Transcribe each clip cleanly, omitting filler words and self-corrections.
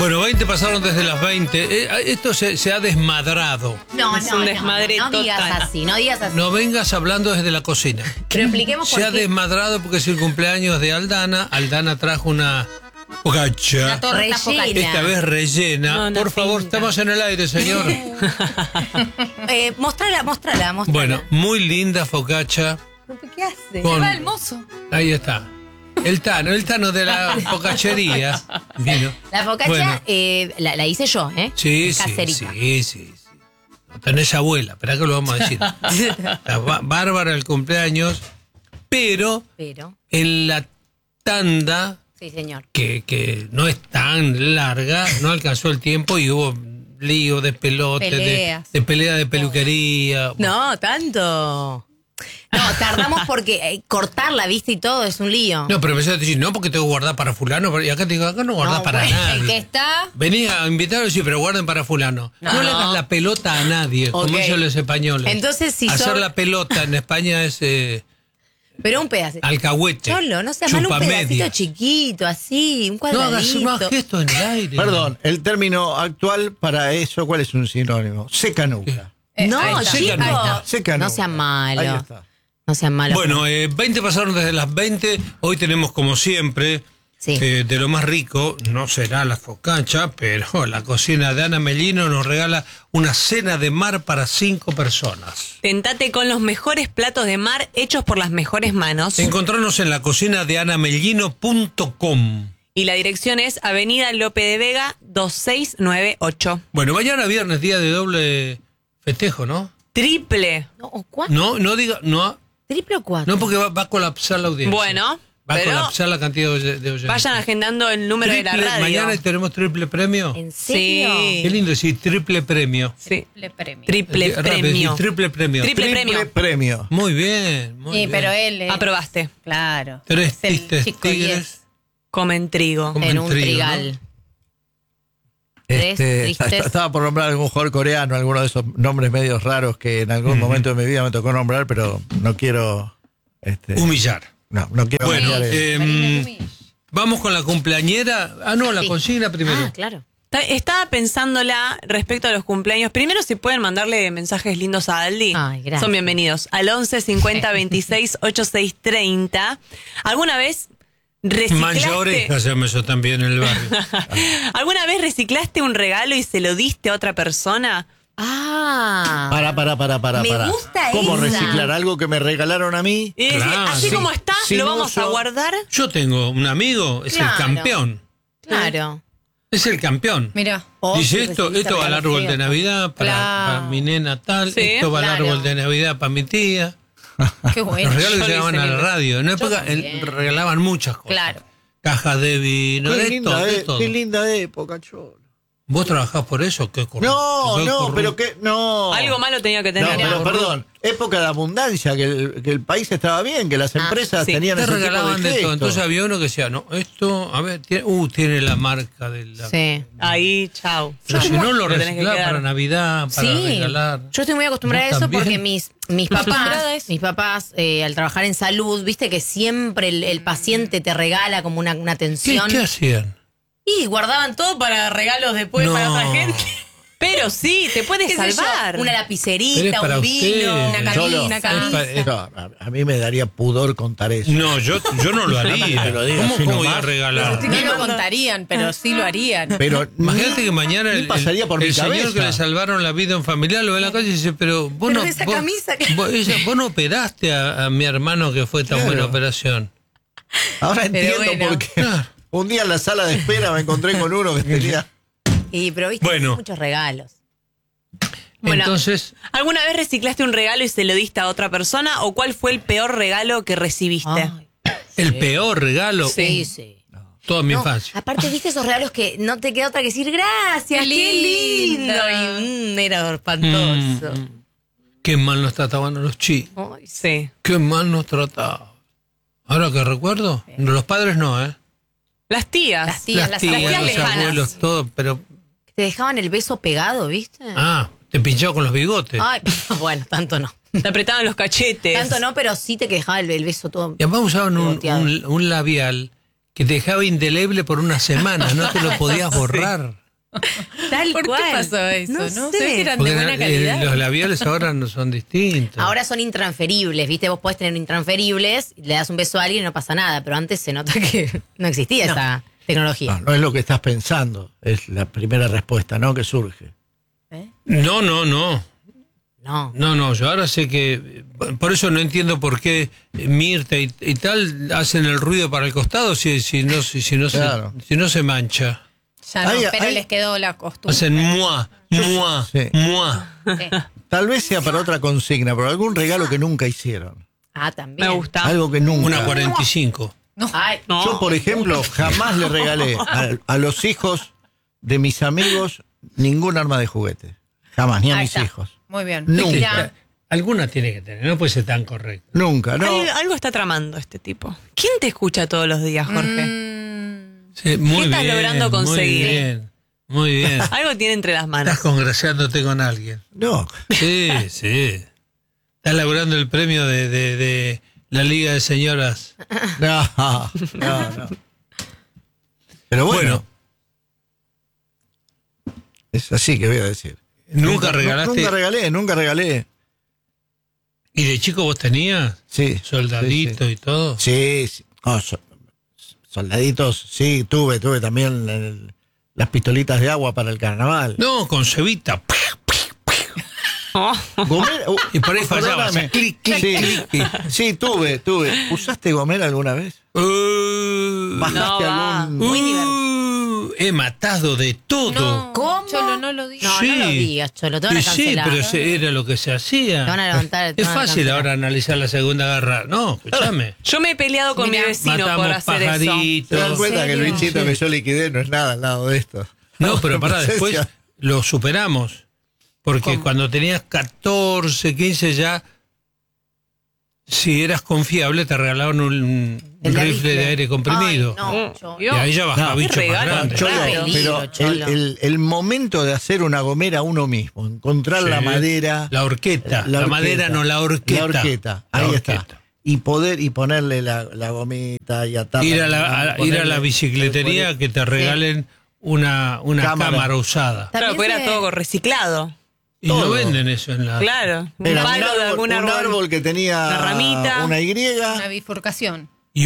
Bueno, 20 pasaron desde las 20. Esto se ha desmadrado. No, Es un desmadre no digas total. así, no digas así. No vengas hablando desde la cocina. Pero expliquemos por Se ha qué. desmadrado porque es el cumpleaños de Aldana. Aldana trajo una focaccia. Una torta focaccia. Esta vez rellena. No, una Por favor, finta. estamos en el aire, señor. Mostrala. Bueno, muy linda focaccia. ¿Qué hace? Con- Va el mozo. Ahí está. El Tano de la focaccería. Vino. La focaccia Bueno. la hice yo, ¿eh? Sí, Es caserita. sí. No tenés abuela, espera que lo vamos a decir. Está bárbara el cumpleaños, pero Pero, en la tanda, sí, señor. que no es tan larga, no alcanzó el tiempo y hubo lío, despelote, Peleas. de pelea de peluquería. No, tanto. No, tardamos porque cortarla, ¿viste? Y todo es un lío. No, pero empecé a decir, no, porque tengo que guardar para fulano, y acá te digo, acá no guardás No, para bueno, nadie. El que está. Venís a invitar y decir, pero guarden para fulano. No le hagas la pelota a nadie, como Ok. dicen los españoles. Entonces, si hacer sos- la pelota en España es Pero un pedacito. alcahuete. Cholo, no seas mal, un pedacito chupamedias. chiquito, así, un No cuadradito. hagas gestos en el aire. Perdón, el término actual para eso, ¿cuál es un sinónimo? Seca nuca. No, Ahí está. chicos. Ahí está. Seca No nuca. sean Ahí malos. está. No sean malos. Bueno, 20 pasaron desde las 20. Hoy tenemos, como siempre, Sí. de lo más rico. No será la focaccia, pero la cocina de Ana Mellino nos regala una cena de mar para 5 personas. Tentate con los mejores platos de mar hechos por las mejores manos. Encontrarnos en la cocina de anamellino.com. Y la dirección es Avenida Lope de Vega 2698. Bueno, mañana viernes, día de doble festejo, ¿no? Triple. No, ¿o cuánto? No diga, no, ¿Triple o cuatro? no porque va a colapsar la audiencia. Bueno, Va a pero colapsar la cantidad de oyentes. vayan agendando el número de la Triple- radio. Mañana tenemos triple premio. ¿En serio? Sí. Qué lindo decir triple premio. Sí. Le premio. Triple Rápido, premio. decir triple premio. Triple Triple premio. premio. Muy bien, muy Sí, bien. pero él. Aprobaste. Claro. 3 Es el tistes chico tigres. 10. Comen trigo. Como En en un trigo, trigal. Tres tristes. Estaba por nombrar algún jugador coreano, alguno de esos nombres medios raros que en algún momento de mi vida me tocó nombrar, pero no quiero. Humillar. No quiero. Bueno, humillar vamos con la cumpleañera. Ah, no, la Sí. consigna primero. Ah, claro. Estaba pensándola respecto a los cumpleaños. Primero, si pueden mandarle mensajes lindos a Aldi. Ay, gracias. Son bienvenidos. Al 11 50 26 86 30. ¿Alguna vez Mancha reciclaste? orejas, se llama eso también en el barrio. ¿Alguna vez reciclaste un regalo y se lo diste a otra persona? Ah. Para. Me gusta ¿Cómo esa. reciclar algo que me regalaron a mí? Y decir, Claro, así sí. como está, Sin lo vamos a uso. guardar. Yo tengo un amigo, es el Claro. campeón. Claro. Es el campeón. Mira. O Dice si esto recibiste va al regalo árbol feo. de Navidad para, Claro. para mi nena tal, Sí, esto va claro. al árbol de Navidad para mi tía. Qué bueno. Los regalos yo que lo llegaban hice a la lindo. radio. En una época también. regalaban muchas cosas. Claro. Cajas de vino, de todo, de todo. Qué linda época, cholo. ¿Vos trabajás por eso? ¿Qué No, pero que no. Algo malo tenía que No, tener. pero perdón, época de abundancia, que el país estaba bien, que las empresas sí. tenían Te ese tipo regalaban de de todo. gestos. Entonces había uno que decía, no, esto, a ver, tiene la marca de la... Sí. Ahí, chao. Pero si no lo Te tenés que reciclás quedar. para Navidad, para Sí, regalar. yo estoy muy acostumbrada a ¿Vos eso también? porque mis Acostumbrada a eso. papás al trabajar en salud, viste que siempre el paciente te regala como una ¿Qué atención. hacían? Y guardaban todo para regalos después No. para otra gente. Pero sí, te puedes ¿Qué sé yo? salvar. Una Pero es lapicerita, para un vino, ustedes. una camisa, Solo. una camisa. No, a mí me daría pudor contar eso. No, yo no lo haría. Te lo digo ¿Cómo, así cómo voy a nomás. regalar? No lo contarían, pero sí lo harían. Pero Imagínate que mañana ni pasaría por mi el señor cabeza. que le salvaron la vida a un familiar lo ve en la calle y dice, pero vos Pero no... esa vos, camisa que- vos no operaste a mi hermano que fue tan Claro. buena operación. ahora entiendo bueno. por qué. Claro. Un día en la sala de espera me encontré con uno que tenía. Pero viste, Bueno. muchos regalos. Bueno, Entonces, ¿alguna vez reciclaste un regalo y se lo diste a otra persona? ¿O cuál fue el peor regalo que recibiste? Ay, el peor regalo, sí, sí. toda mi No, infancia. aparte, viste esos regalos que no te queda otra que decir gracias, Qué qué lindo. lindo. Y era espantoso. Qué mal nos trataban a los chicos. Ay, Sí. Qué mal nos trataban. Ahora que recuerdo, los padres no, ¿eh? Las tías. Las tías, Las tías, tías los lejanas. abuelos, todo, pero... te dejaban el beso pegado, ¿viste? Te pinchaba con los bigotes. Ay, bueno, tanto no. Te apretaban los cachetes. Tanto no, pero sí te dejaba el beso todo. Y además usaban Bigoteado. un labial que te dejaba indeleble por una semana, no te lo podías borrar. Tal ¿Por cual. qué pasó eso? No, No se ve que sé. eran Porque de buena calidad. los labiales ahora no son distintos. Ahora son intransferibles, ¿viste? Vos podés tener intransferibles, le das un beso a alguien y no pasa nada, pero antes se nota que no existía esa tecnología. No es lo que estás pensando, es la primera respuesta, ¿no? Que surge. No. No. Yo ahora sé que... Por eso no entiendo por qué Mirta y tal hacen el ruido para el costado si no se mancha. Ya no, Ay, pero ay. les quedó la costumbre. Hacen muá. Sí. Sí. Tal vez sea para otra consigna, pero algún regalo que nunca hicieron. Ah, también. Me gusta. Algo que nunca. Una 45. Ay, No. Yo, por ejemplo, jamás le regalé a los hijos de mis amigos ningún arma de juguete. Jamás, ni a Ahí mis está. hijos. Muy bien. Nunca. Mira, Alguna tiene que tener, no puede ser tan correcto. Nunca, ¿no? Algo está tramando este tipo. ¿Quién te escucha todos los días, Jorge? Sí, muy estás bien, logrando conseguir? Muy bien. Algo tiene entre las manos. Estás congraciándote con alguien. No. Sí. Estás logrando el premio de la Liga de Señoras. No. Pero bueno. Es así que voy a decir. ¿Nunca regalaste? Nunca regalé. ¿Y de chico vos tenías? Sí. Soldadito y todo. Sí. No, soldaditos, sí, tuve también las pistolitas de agua para el carnaval. No, con cebita. Oh. Gomera, Y por ahí fallaba. perdóname. Clic, clic, Sí, clic. sí, tuve. ¿Usaste gomera alguna vez? ¿Bajaste va. algún...? Muy divertido. He matado de todo. no, ¿Cómo? Cholo, no lo digas. No, Sí. no lo digas, Cholo, te van a Y sí, cancelar. pero era lo que se hacía. Te van a levantar, te Es van a fácil cancelar. ahora analizar la Segunda Guerra. No, escúchame. Yo me he peleado con Mira, mi vecino por Matamos hacer eso. pajaritos. ¿Te das cuenta que el serio? bichito que yo liquidé no es nada al lado de esto? No, pero pará, después Presencia. lo superamos. Porque cuando tenías 14, 15 ya, si eras confiable, te regalaban un El rifle de aire comprimido. Ay, no, Cholo. Y ahí ya bajaba No, bicho qué más regalo. grande. Cholo, Claro. pero Peligro, Cholo. el momento de hacer una gomera uno mismo, encontrar Sí. la madera. La horqueta. La madera, no la horqueta. La horqueta, ahí La está. horqueta. Y ponerle la gomita y atarla. Ir a la ponerle- bicicletería que te regalen una cámara usada. Claro, También porque era se- todo reciclado. Y no Todo. venden eso en la... Claro. Un Era palo de algún un árbol. árbol que tenía Una ramita. una Y. Una bifurcación. Y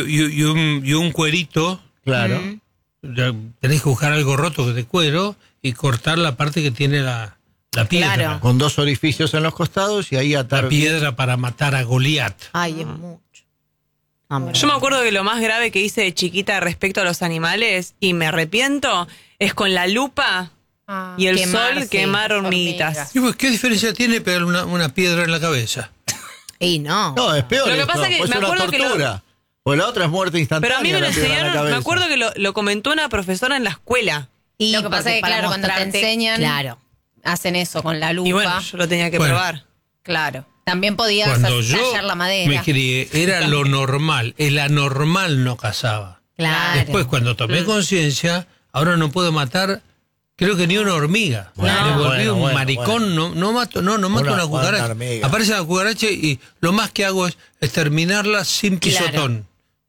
un cuerito. Claro. Ya tenés que buscar algo roto de cuero y cortar la parte que tiene la piedra. Claro. Con 2 orificios en los costados y ahí atar. La piedra para matar a Goliat. Ay, es mucho. No, Yo me acuerdo que lo más grave que hice de chiquita respecto a los animales, y me arrepiento, es con la lupa Ah, y el Quemar, sol sí, quemar hormiguitas. hormigas. Y pues, ¿qué diferencia tiene pegar una piedra en la cabeza? Y no. No, es peor. Lo que esto, pasa que pues me una acuerdo que lo- tortura. Pues la otra es muerte instantánea. Pero a mí me lo la piedra en la enseñaron, me cabeza. acuerdo que lo comentó una profesora en la escuela. Y Lo que pasa porque es que, para claro, cuando te mostrarte- enseñan- Claro. Hacen eso con la lupa. Y bueno, yo lo tenía que Bueno. probar. Claro. También podías Cuando yo tallar la madera. me crié, era lo normal. El anormal no cazaba. Claro. Después, cuando tomé conciencia, ahora no puedo matar, creo que ni una hormiga. Bueno, Me volví bueno, un maricón, bueno. no mato una cucaracha. hormiga. Aparece la cucaracha y lo más que hago es terminarla sin pisotón.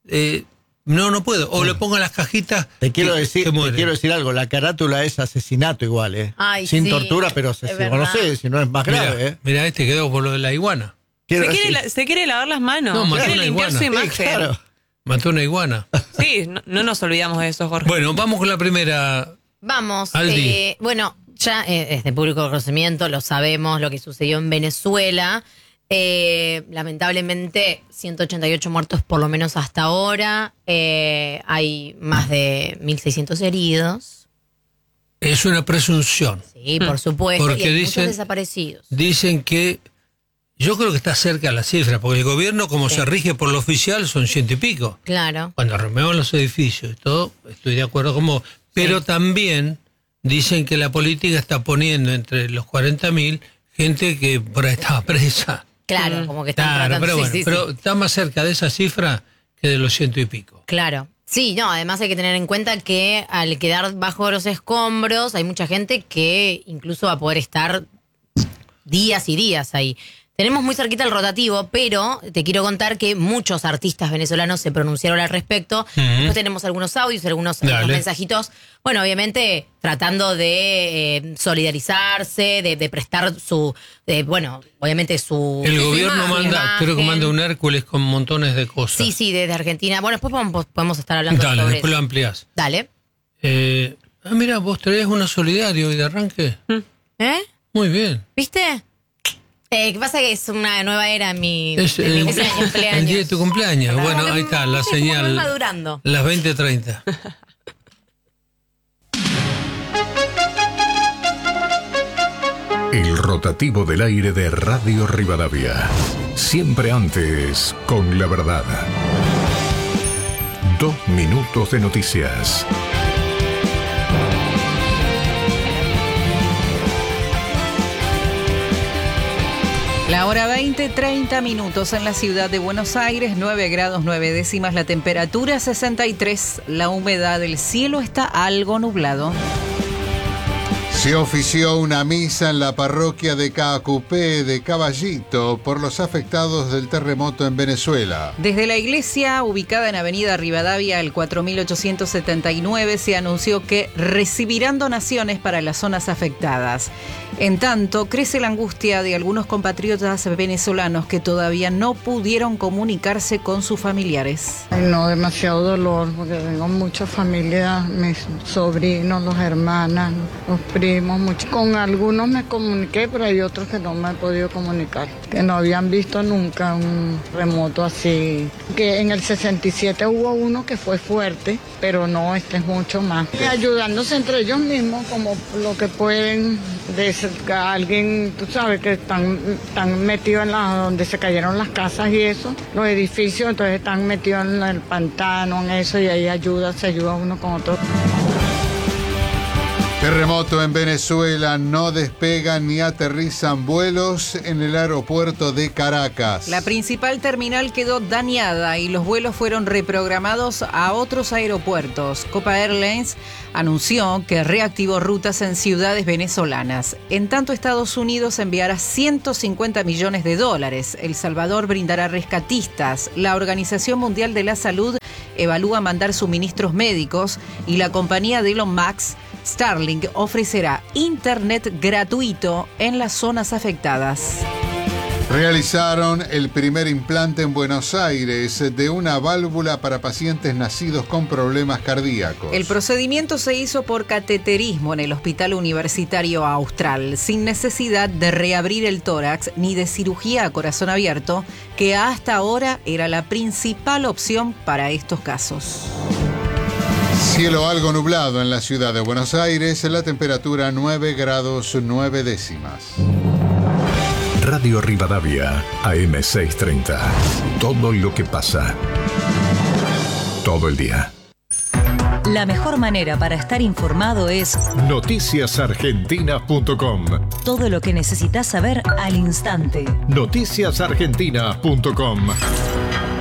No puedo. O le pongo en las cajitas. Te quiero que decir, se te mueren. quiero decir algo, la carátula es asesinato igual, ¿eh? Ay, Sin sí, tortura, pero es asesino. No verdad. sé si no es más grave, Mira, ¿eh? mira, este quedó por lo de la iguana. Quiero Se quiere, decir- se quiere lavar las manos. No, mató quiere una limpiar su iguana. imagen. Sí, claro. Mató una iguana. Sí, no nos olvidamos de eso, Jorge. Bueno, vamos con la primera. Vamos. Aldi. Bueno, ya es de público conocimiento, lo sabemos, lo que sucedió en Venezuela. Lamentablemente, 188 muertos por lo menos hasta ahora. Hay más de 1.600 heridos. Es una presunción. Sí, por supuesto. Porque y hay dicen- muchos desaparecidos. Dicen que. Yo creo que está cerca la cifra, porque el gobierno, como se rige por lo oficial, son 100 y pico. Claro. Cuando removemos los edificios y todo, estoy de acuerdo con vos. Pero también dicen que la política está poniendo entre los 40.000 gente que por ahí estaba presa. Claro, como que están Claro, tratando. pero sí, bueno, sí, pero sí. está más cerca de esa cifra que de los 100 y pico. Claro. Sí, no, además hay que tener en cuenta que al quedar bajo los escombros hay mucha gente que incluso va a poder estar días y días ahí. Tenemos muy cerquita el rotativo, pero te quiero contar que muchos artistas venezolanos se pronunciaron al respecto. Después tenemos algunos audios, algunos mensajitos. Bueno, obviamente tratando de solidarizarse, de prestar su, obviamente su... El su gobierno imagen, creo que manda un Hércules con montones de cosas. Sí, desde Argentina. Bueno, después podemos estar hablando Dale, sobre después eso. lo ampliás. Dale. Mira, vos traés una solidaria hoy de arranque. Muy bien. ¿Viste? ¿Qué pasa? Que es una nueva era en mi Es en mi el cumpleaños. día de tu cumpleaños. Como Bueno, que ahí está la como que señal. voy madurando. Las 20:30. El rotativo del aire de Radio Rivadavia. Siempre antes con la verdad. 2 minutos de noticias. La hora 20, 30 minutos en la ciudad de Buenos Aires, 9 grados 9 décimas, la temperatura 63, la humedad del cielo está algo nublado. Se ofició una misa en la parroquia de Caacupé de Caballito por los afectados del terremoto en Venezuela. Desde la iglesia, ubicada en Avenida Rivadavia, el 4879, se anunció que recibirán donaciones para las zonas afectadas. En tanto, crece la angustia de algunos compatriotas venezolanos que todavía no pudieron comunicarse con sus familiares. Ay, no, demasiado dolor, porque tengo mucha familia, mis sobrinos, los hermanos, los primos, mucho. Con algunos me comuniqué, pero hay otros que no me he podido comunicar, que no habían visto nunca un terremoto así. Que en el 67 hubo uno que fue fuerte, pero no, este es mucho más. Ayudándose entre ellos mismos, como lo que pueden, de alguien, tú sabes, que están metidos en donde se cayeron las casas y eso, los edificios, entonces están metidos en el pantano, en eso, y ahí se ayuda uno con otro. Terremoto en Venezuela, no despegan ni aterrizan vuelos en el aeropuerto de Caracas. La principal terminal quedó dañada y los vuelos fueron reprogramados a otros aeropuertos. Copa Airlines anunció que reactivó rutas en ciudades venezolanas. En tanto, Estados Unidos enviará $150 millones. El Salvador brindará rescatistas. La Organización Mundial de la Salud evalúa mandar suministros médicos y la compañía de Elon Musk, Starlink, ofrecerá internet gratuito en las zonas afectadas. Realizaron el primer implante en Buenos Aires de una válvula para pacientes nacidos con problemas cardíacos. El procedimiento se hizo por cateterismo en el Hospital Universitario Austral, sin necesidad de reabrir el tórax ni de cirugía a corazón abierto, que hasta ahora era la principal opción para estos casos. Cielo algo nublado en la ciudad de Buenos Aires, la temperatura 9 grados 9 décimas. Radio Rivadavia, AM 630. Todo lo que pasa. Todo el día. La mejor manera para estar informado es noticiasargentinas.com. todo lo que necesitas saber al instante. Noticiasargentinas.com.